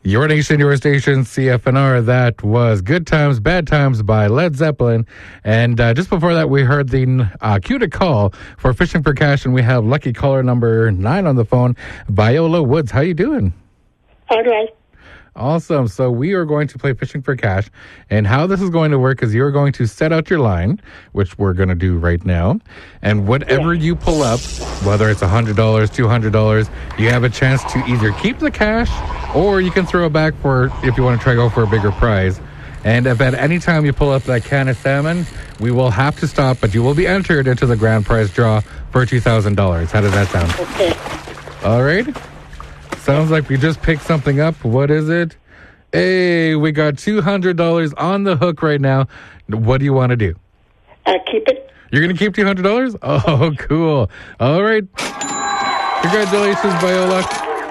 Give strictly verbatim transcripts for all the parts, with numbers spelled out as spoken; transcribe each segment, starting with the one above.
Your Nation, Your Station, C F N R. That was Good Times, Bad Times by Led Zeppelin. And uh, just before that, we heard the uh, cue to call for Fishing for Cash, and we have lucky caller number nine on the phone, Viola Woods. How you doing? All right. Awesome. So we are going to play Fishing for Cash, and how this is going to work is you're going to set out your line, which we're going to do right now, and whatever yeah. you pull up, whether it's one hundred dollars, two hundred dollars, you have a chance to either keep the cash or you can throw it back for if you want to try to go for a bigger prize. And if at any time you pull up that can of salmon, we will have to stop, but you will be entered into the grand prize draw for two thousand dollars. How does that sound? Okay. All right. Sounds like we just picked something up. What is it? Hey, we got two hundred dollars on the hook right now. What do you want to do? Uh, keep it. You're going to keep two hundred dollars? Oh, cool. All right. Congratulations, Viola.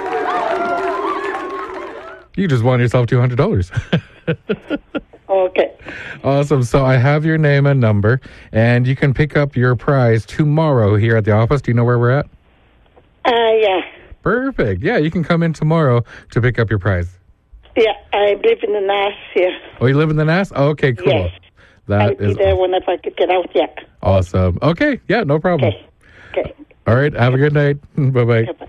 You just won yourself two hundred dollars. Okay. Awesome. So I have your name and number, and you can pick up your prize tomorrow here at the office. Do you know where we're at? Uh, yeah. Perfect. Yeah, you can come in tomorrow to pick up your prize. Yeah, I live in the N A S here. Oh, you live in the N A S? Oh, okay, cool. Yes. That I'll be is there awesome. whenever I could get out, yeah. Awesome. Okay, yeah, no problem. Okay. Okay. All right, have a good night. Bye-bye. Bye-bye.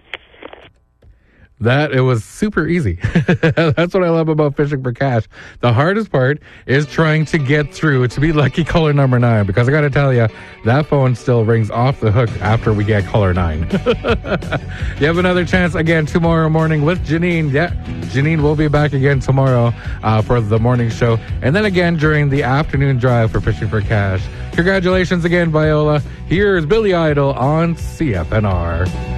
That, it was super easy. That's what I love about Fishing for Cash. The hardest part is trying to get through to be lucky caller number nine, because I got to tell you, that phone still rings off the hook after we get caller nine. You have another chance again tomorrow morning with Janine. Yeah, Janine will be back again tomorrow uh, for the morning show. And then again during the afternoon drive for Fishing for Cash. Congratulations again, Viola. Here's Billy Idol on C F N R.